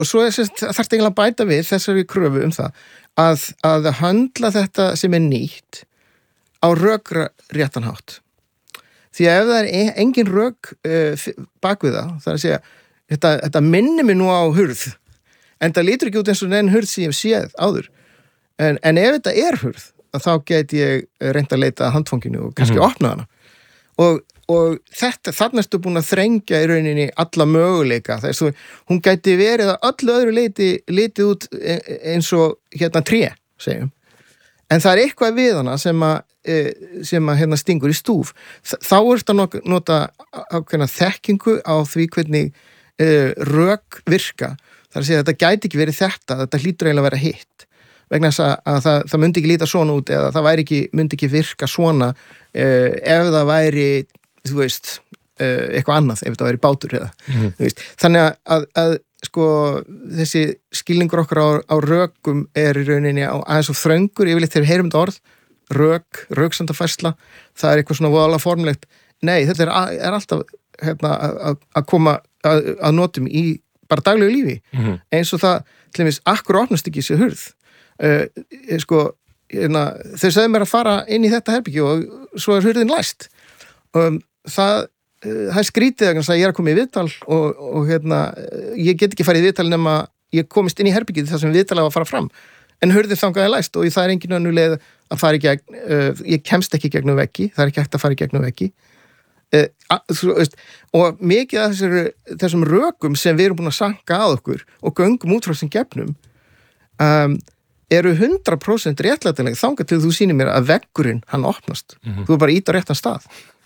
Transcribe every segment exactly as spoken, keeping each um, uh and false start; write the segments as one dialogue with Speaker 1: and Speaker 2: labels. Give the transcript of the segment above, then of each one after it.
Speaker 1: og svo er þess að þarf eiginlega að bæta við þessari kröfu um það að, að höndla þetta sem er nýtt á rökréttan hátt. Því að ef það er engin rök uh, bak við það, það er að segja, þetta, þetta minnir mig nú á hurð, en það lítur ekki út eins og neinn hurð sem ég hef séð áður. En, en ef þetta er hurð, þá get ég reynt að leita að handfanginu og kannski mm-hmm. opna hana. Og, og þetta, þannig ertu búin að þrengja í rauninni alla möguleika. Það er svo, hún gæti verið að öllu öðru leiti litið út eins og hérna tré, segjum. En það er eitthvað við hana sem að, sem að hérna stingur í stúf. Þá er þetta að nota ákveðna þekkingu á því hvernig uh, rök virka. Það er að segja að þetta gæti ekki verið þetta, þetta hlýtur eiginlega að vera hitt. Vegna þess að, að það, það myndi ekki líta svona út eða það væri ekki, myndi ekki virka svona uh, ef það væri, þú veist, uh, eitthvað annað, ef það væri bátur eða. Mm-hmm. Þú veist. Þannig að, að, að sko, þessi skilningur okkar á, á rökum er í rauninni á aðeins og þröngur, yfirleitt þegar við heyrum þetta orð, rök, röksandafærsla, það er eitthvað svona voðalega formlegt. Nei, þetta er, er alltaf hérna, að, að koma að, að notum í bara daglegu lífi. Mm-hmm. Eins og það, til dæmis, akkur opnast ekki sér hurð. Uh, sko, hérna, þau sagði mér að fara inn í þetta herbyggi og svo er hurðin læst. Um, það það er skrítið að ég er að koma í viðtal og, og hérna, ég get ekki farið í viðtal nema ég komist inn í herbyggið þar sem viðtal á að fara fram, en hurðin þangaði læst og það er engin önnur leið að fara í gegn, uh, ég kemst ekki gegnum veggi, það er ekki hægt að fara í gegnum veggi uh, að, þú veist, og mikið af þessar, þessum rökum sem við erum búin að sanka að okkur og göngum út frá þessum gefnum um, eru hundrað prósent réttlætanleg þangað til þú sýnir mér að veggurinn hann opnast, mm-hmm. þú er bara ít á réttan stað.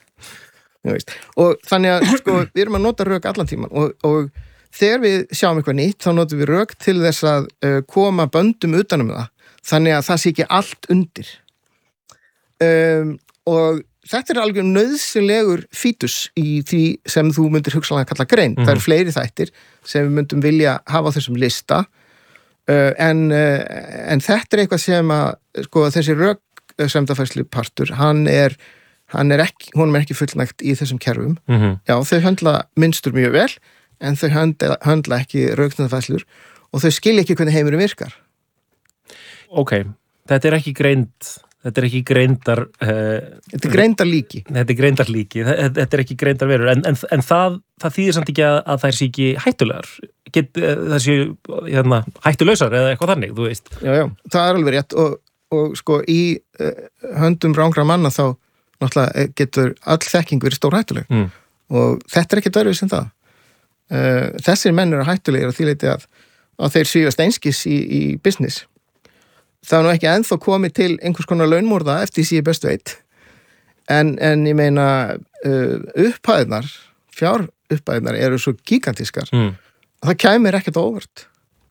Speaker 1: Og þannig að sko, við erum að nota rök allan tíman og, og þegar við sjáum eitthvað nýtt þá notum við rök til þess að uh, koma böndum utanum það þannig að það sé ekki allt undir um, og þetta er alveg nauðsynlegur fítus í því sem þú myndir hugsanlega kalla grein. Mm-hmm. Það eru fleiri þættir sem við myndum vilja hafa á þessum lista uh, en, uh, en þetta er eitthvað sem að sko, þessi röksemdafærslu partur, hann er hann er ekki, honum er ekki fullnægt í þessum kerfum. Mm-hmm. Já, þau höndla mynstur mjög vel, en þau höndla, höndla ekki röksemdafærslur og þau skilja ekki hvernig heimurinn virkar.
Speaker 2: Ok, þetta er ekki greind, þetta er ekki greindar... Uh,
Speaker 1: þetta er greindar líki.
Speaker 2: Þetta er greindar líki, þetta er ekki greindar verur, en, en, en það, það þýðir samt ekki að, að það sé ekki hættulegar. Get, það sé hérna, hættulausar eða eitthvað þannig, þú veist.
Speaker 1: Já, já, það er alveg rétt og, og sko í uh, höndum rángra manna þá náttúrulega getur all þekking verið stór hættuleg mm. og þetta er ekki dörfið sem það. Uh, þessir menn eru hættulegir að því leiti að, að þeir svífast einskis í, í business. Það er nú ekki ennþá komið til einhvers konar launmorða eftir því ég best veit. En, en ég meina uh, upphæðnar, fjár upphæðnar eru svo gigantískar mm. að það kæmir ekkert óvart.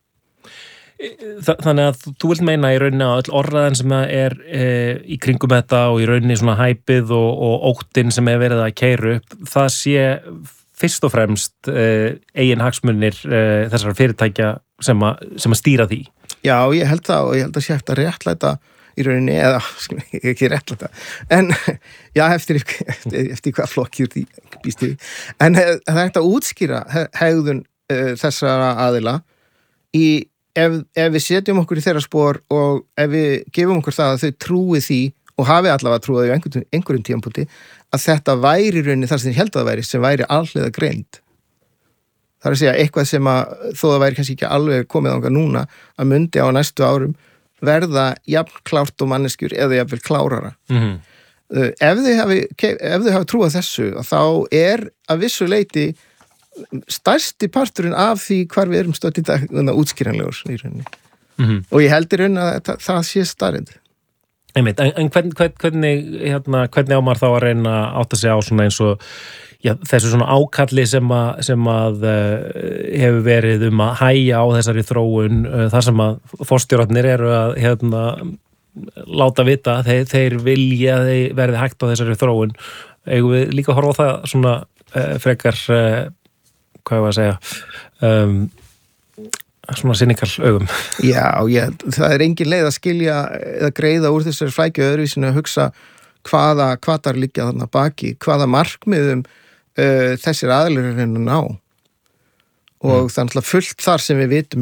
Speaker 2: Þannig að þú vilt meina í rauninni að öll orðaðin sem er e, í kringum þetta og í rauninni svona hæpið og, og óttinn sem er verið að keyra upp, það sé fyrst og fremst e, eigin hagsmunir e, þessara fyrirtækja sem, a, sem að stýra því.
Speaker 1: Já, ég held það og ég held að sé eftir að réttlæta í rauninni, eða ekki réttlæta, en já, eftir, eftir, eftir hvað flokkjur því býst því, en það er hægt að útskýra hegðun e, þessara aðila í Ef, ef við setjum okkur í þeirra spor og ef við gefum okkur það að þau trúi því og hafi allavega trúið í einhverjum, einhverjum tímapunkti að þetta væri rauninni þar sem þið held að það væri sem væri alhliða greind. Það er að segja eitthvað sem að þó það væri kannski ekki alveg komið ánga núna að myndi á næstu árum verða jafn klárt og manneskjur eða jafnvel klárara. Mm-hmm. Uh, ef þið hafi, ef þið hafi trúið þessu þá er að vissu leiti stærsti parturinn af því hvar við erum stödd í dag útskýranlegur í rauninni. Mm-hmm. Og ég heldur raun að það, það sé starrið.
Speaker 2: Einmitt, en, en hvern, hvern, hvernig, hérna, hvernig á maður þá að reyna að átta sig á svona eins og já, þessu svona ákalli sem að, sem að uh, hefur verið um að hægja á þessari þróun uh, þar sem að forstjórarnir eru að hérna, láta vita þeir, þeir vilja að þeir verði hægt á þessari þróun. Eigum við líka að horfa á það svona uh, frekar uh, hvað ég var að segja um, svona cynical augum.
Speaker 1: Já, ég, það er engin leið að skilja eða greiða úr þessari flækju öðruvísinu að hugsa hvaða hvaðar liggja þarna baki, hvaða markmiðum uh, þessir aðilar er að ná og mm. það er náttúrulega fullt þar sem við vitum